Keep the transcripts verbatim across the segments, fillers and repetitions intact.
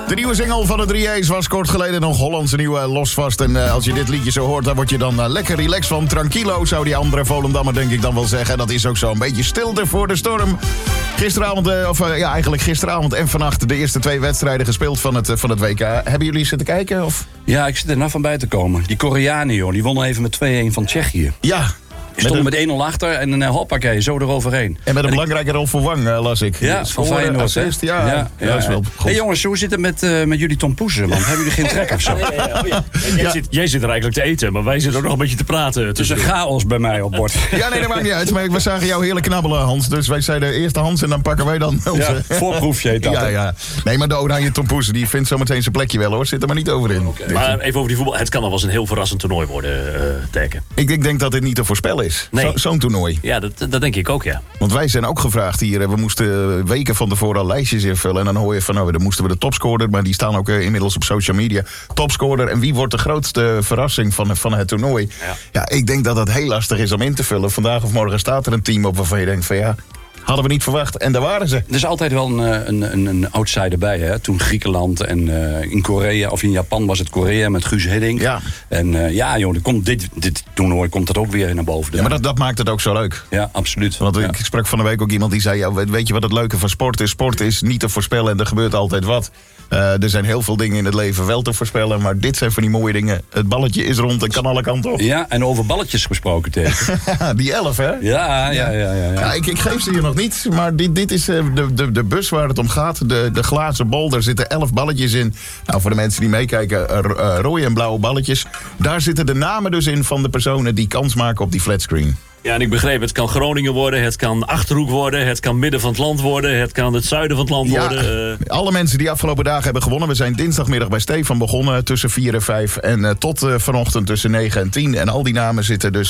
De nieuwe single van de drie A's was kort geleden nog Hollandse nieuwe Losvast. En uh, als je dit liedje zo hoort, dan word je dan uh, lekker relaxed van. Tranquilo, zou die andere Volendammer denk ik dan wel zeggen. Dat is ook zo een beetje stilte voor de storm. Gisteravond, uh, of uh, ja, eigenlijk gisteravond en vannacht de eerste twee wedstrijden gespeeld van het, uh, van het W K. Hebben jullie zitten kijken? Of? Ja, ik zit er nou van bij te komen. Die Koreanen, joh, die wonnen even met twee-een van Tsjechië. Ja. Die stonden met één nul achter en een uh, hoppakee, zo eroverheen. En met een en belangrijke ik... rol voor Wang, uh, las ik. Ja, van Feyenoord. Assist, ja, ja, ja, ja, dat is wel goed. Hey jongens, hoe zit het met, uh, met jullie Tom Poesen? Want hebben jullie geen trek of zo? Nee, nee, nee, oh ja. Jij, ja. zit, jij zit er eigenlijk te eten, maar wij zitten ook nog een beetje te praten. Het is een chaos bij mij op bord. Ja, nee, dat maakt niet uit. Maar we zagen jou heerlijk knabbelen, Hans. Dus wij zeiden eerst Hans en dan pakken wij dan onze... Ja, voorproefje heet dat. Ja, ja. Nee, maar de oranje Tom Poesen, die vindt zo meteen zijn plekje wel, hoor. Zit er maar niet over in. Okay. Maar even over die voetbal. Het kan nog wel eens een heel verrassend toernooi worden, uh, Teken. Ik, ik denk dat dit niet te voorspellen is. Nee. Zo, zo'n toernooi. Ja, dat, dat denk ik ook, ja. Want wij zijn ook gevraagd hier. We moesten weken van tevoren al lijstjes invullen. En dan hoor je van, nou, dan moesten we de topscorer. Maar die staan ook uh, inmiddels op social media. Topscorer. En wie wordt de grootste verrassing van, van het toernooi? Ja. ja, ik denk dat dat heel lastig is om in te vullen. Vandaag of morgen staat er een team op waarvan je denkt van ja... Hadden we niet verwacht. En daar waren ze. Er is altijd wel een, een, een, een outsider bij. Hè? Toen Griekenland en uh, in Korea, of in Japan was het Korea met Guus Hiddink. Ja. En uh, ja, joh, er komt dit, dit toernooi komt dat ook weer naar boven. Ja, maar dat, dat maakt het ook zo leuk. Ja, absoluut. Want ja. ik sprak van de week ook iemand die zei... Ja, weet je wat het leuke van sport is? Sport is niet te voorspellen en er gebeurt altijd wat. Uh, er zijn heel veel dingen in het leven wel te voorspellen. Maar dit zijn van die mooie dingen. Het balletje is rond en kan alle kanten op. Ja, en over balletjes gesproken tegen. Die elf, hè? Ja, ja, ja. ja, ja. ja ik, ik geef ze hier nog niet. Maar dit, dit is uh, de, de, de bus waar het om gaat. De, de glazen bol, daar zitten elf balletjes in. Nou, voor de mensen die meekijken, uh, uh, rode en blauwe balletjes. Daar zitten de namen dus in van de personen die kans maken op die flatscreen. Ja, en ik begreep, het kan Groningen worden, het kan Achterhoek worden... het kan midden van het land worden, het kan het zuiden van het land ja, worden. Uh... Alle mensen die afgelopen dagen hebben gewonnen... we zijn dinsdagmiddag bij Stefan begonnen tussen vier en vijf... en uh, tot uh, vanochtend tussen negen en tien. En al die namen zitten dus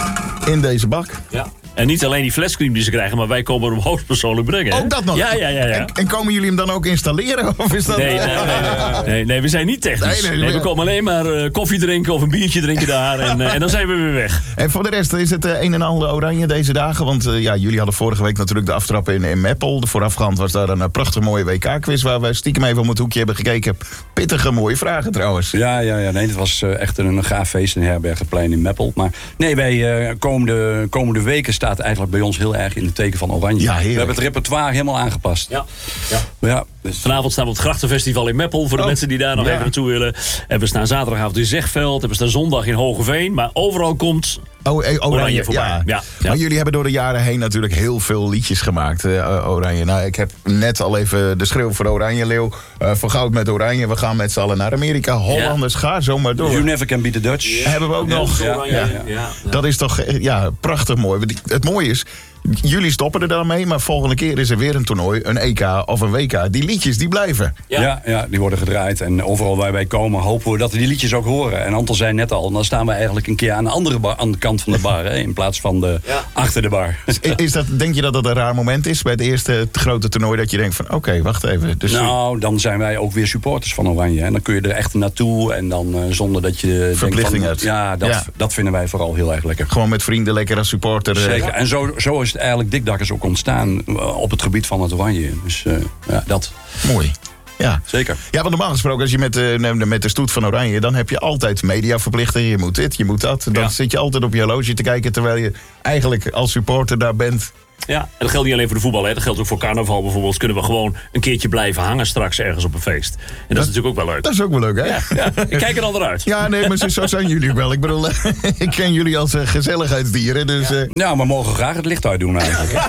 in deze bak. Ja. En niet alleen die flatscreen die ze krijgen, maar wij komen hem hoogstpersoonlijk brengen. Hè? Ook dat nog? Ja, ja, ja. ja. En, en komen jullie hem dan ook installeren? Of is dat... Nee, nee, nee, nee, nee, nee, we zijn niet technisch. Nee, nee, nee, we komen alleen maar uh, koffie drinken of een biertje drinken daar. En, uh, en dan zijn we weer weg. En voor de rest is het uh, een en ander oranje deze dagen. Want uh, ja, jullie hadden vorige week natuurlijk de aftrap in, in Meppel. De voorafgaand was daar een uh, prachtig mooie W K-quiz... waar we stiekem even om het hoekje hebben gekeken. Pittige mooie vragen trouwens. Ja, ja, ja. Nee, het was uh, echt een, een gaaf feest in Herbergenplein in Meppel. Maar nee, wij uh, komende, komende weken staat eigenlijk bij ons heel erg in het teken van oranje. Ja, we hebben het repertoire helemaal aangepast. Ja. ja. ja dus... Vanavond staan we op het Grachtenfestival in Meppel... voor de oh. mensen die daar nog ja. even naartoe willen. En we staan zaterdagavond in Zegveld. En we staan zondag in Hogeveen. Maar overal komt... Oh, eh, oranje, oranje voorbij. Ja. Ja, ja. Maar jullie hebben door de jaren heen natuurlijk heel veel liedjes gemaakt, uh, Oranje. Nou, ik heb net al even de schreeuw voor Oranje Leeuw. Uh, voor Goud met Oranje. We gaan met z'n allen naar Amerika. Hollanders, ja. ga zo maar door. You never can beat the Dutch. Yeah. Hebben we ook ja, nog. Ja, ja, ja. Ja, ja. Dat is toch ja, prachtig mooi. Het mooie is... Jullie stoppen er dan mee, maar volgende keer is er weer een toernooi, een E K of een W K. Die liedjes, die blijven. Ja, ja, ja die worden gedraaid. En overal waar wij komen hopen we dat we die liedjes ook horen. En Anton zei net al, dan staan we eigenlijk een keer aan de andere bar, aan de kant van de bar. Hè, in plaats van de, ja. achter de bar. Is, is dat, denk je dat dat een raar moment is bij het eerste grote toernooi? Dat je denkt van, oké, okay, wacht even. Dus nou, dan zijn wij ook weer supporters van Oranje. En dan kun je er echt naartoe. En dan uh, zonder dat je verplichting denkt van, ja, dat, ja, dat vinden wij vooral heel erg lekker. Gewoon met vrienden lekker als supporter. Zeker. Ja. En zo, zo is het eigenlijk Dikdakkers ook ontstaan op het gebied van het Oranje. Dus uh, ja, dat. Mooi. Ja, zeker. Ja, want normaal gesproken, als je met, uh, met de stoet van Oranje... dan heb je altijd mediaverplichtingen. Je moet dit, je moet dat. Dan ja. zit je altijd op je horloge te kijken... terwijl je eigenlijk als supporter daar bent... Ja, en dat geldt niet alleen voor de voetbal, hè. Dat geldt ook voor carnaval bijvoorbeeld. Kunnen we gewoon een keertje blijven hangen straks ergens op een feest. En dat, dat is natuurlijk ook wel leuk. Dat is ook wel leuk, hè? Ja, ja. Ik kijk er dan eruit. Ja, nee, maar zo zijn jullie ook wel. Ik bedoel, ik ken jullie als uh, gezelligheidsdieren, dus... Ja. Uh... ja, maar we mogen graag het licht uitdoen eigenlijk.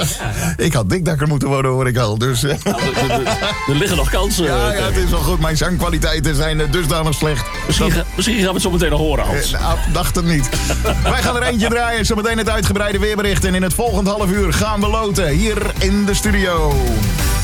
Ik had dikdakker moeten worden, hoor ik al. Dus, uh... nou, er, er, er liggen nog kansen. Ja, ja, het is wel goed. Mijn zangkwaliteiten zijn uh, dusdanig slecht. Misschien, dat... misschien gaan we het zo meteen nog horen, Hans. Uh, nou, dacht het niet. Wij gaan er eentje draaien. Zometeen het uitgebreide weerbericht. En in het volgende half uur gaan we loten. Hier in de studio.